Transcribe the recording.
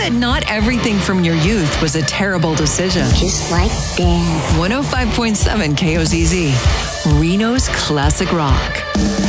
that not everything from your youth was a terrible decision. Just like Dad. 105.7 KOZZ, Reno's Classic Rock.